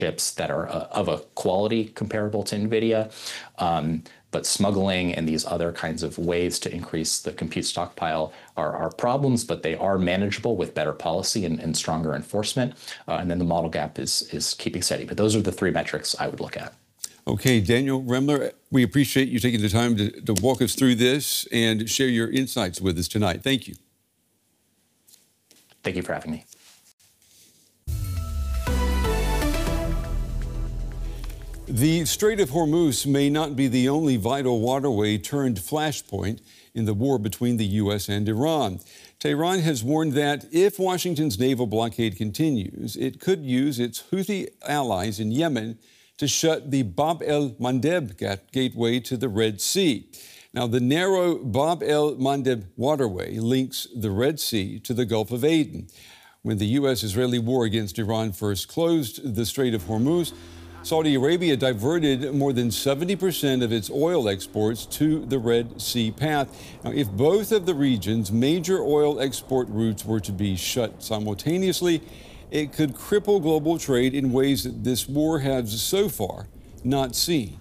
chips that are of a quality comparable to NVIDIA. But smuggling and these other kinds of ways to increase the compute stockpile are problems, but they are manageable with better policy and stronger enforcement. And then the model gap is keeping steady. But those are the three metrics I would look at. Okay, Daniel Remler, we appreciate you taking the time to walk us through this and share your insights with us tonight. Thank you. Thank you for having me. The Strait of Hormuz may not be the only vital waterway turned flashpoint in the war between the U.S. and Iran. Tehran has warned that if Washington's naval blockade continues, it could use its Houthi allies in Yemen to shut the Bab el-Mandeb gateway to the Red Sea. Now, the narrow Bab el-Mandeb waterway links the Red Sea to the Gulf of Aden. When the U.S.-Israeli war against Iran first closed the Strait of Hormuz, Saudi Arabia diverted more than 70% of its oil exports to the Red Sea path. Now, if both of the region's major oil export routes were to be shut simultaneously, it could cripple global trade in ways that this war has so far not seen.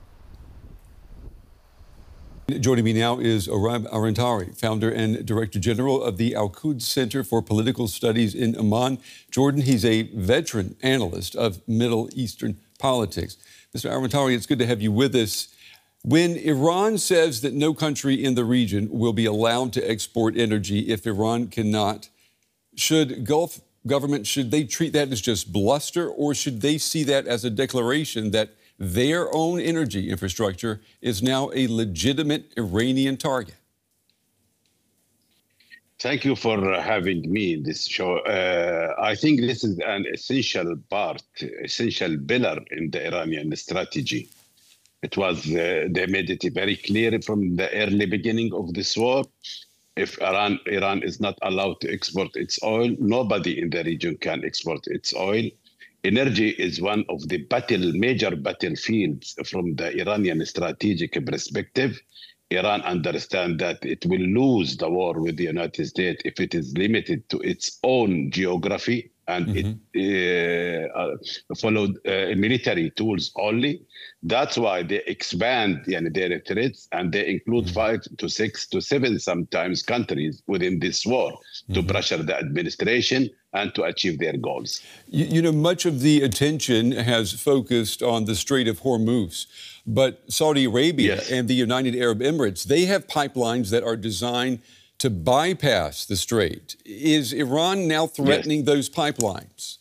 Joining me now is Orab Arantari, founder and director general of the Al-Quds Center for Political Studies in Amman, Jordan. He's a veteran analyst of Middle Eastern politics. Mr. Arantari, it's good to have you with us. When Iran says that no country in the region will be allowed to export energy if Iran cannot, should Gulf governments, should they treat that as just bluster, or should they see that as a declaration that their own energy infrastructure is now a legitimate Iranian target? Thank you for having me in this show. I think this is an essential pillar in the Iranian strategy. It was, they made it very clear from the early beginning of this war. If Iran is not allowed to export its oil, nobody in the region can export its oil. Energy is one of the major battlefields from the Iranian strategic perspective. Iran understands that it will lose the war with the United States if it is limited to its own geography and it followed military tools only. That's why they expand their threats, and they include 5 to 6 to 7 sometimes countries within this war to pressure the administration and to achieve their goals. You know, much of the attention has focused on the Strait of Hormuz, but Saudi Arabia and the United Arab Emirates, they have pipelines that are designed to bypass the strait. Is Iran now threatening those pipelines?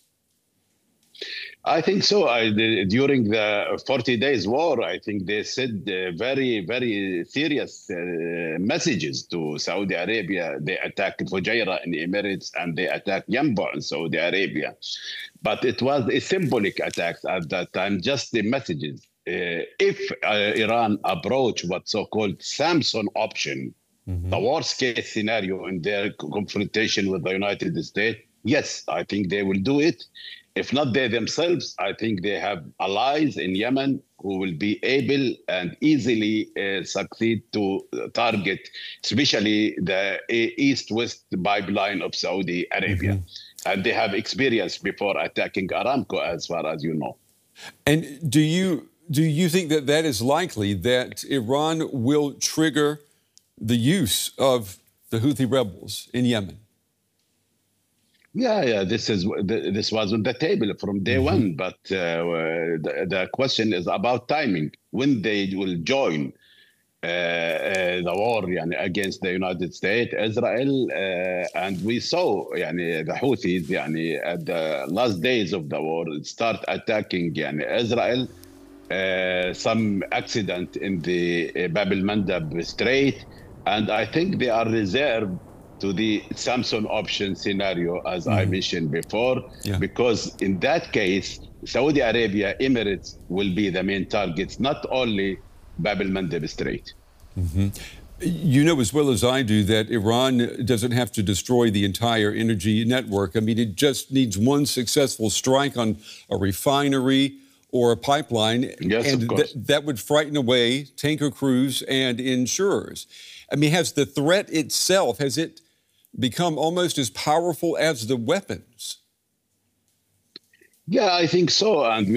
I think so. During the 40 days war, I think they said very, very serious messages to Saudi Arabia. They attacked Fujairah in the Emirates and they attacked Yanbu in Saudi Arabia. But it was a symbolic attack at that time, just the messages. If Iran approach what's so-called Samson option, the worst case scenario in their confrontation with the United States, yes, I think they will do it. If not they themselves, I think they have allies in Yemen who will be able and easily succeed to target, especially the east-west pipeline of Saudi Arabia. And they have experience before attacking Aramco, as far as you know. And do you think that that is likely, that Iran will trigger the use of the Houthi rebels in Yemen? Yeah, this was on the table from day one, but the question is about timing, when they will join the war against the United States, Israel, and we saw the Houthis at the last days of the war start attacking Israel. Some accident in the Bab el-Mandeb Strait, and I think they are reserved to the Samson option scenario, as I mentioned before, because in that case, Saudi Arabia, Emirates will be the main targets, not only Bab el-Mandeb Strait. You know as well as I do that Iran doesn't have to destroy the entire energy network. I mean, it just needs one successful strike on a refinery or a pipeline, and that would frighten away tanker crews and insurers. I mean, has the threat itself, has it become almost as powerful as the weapons? Yeah, I think so. And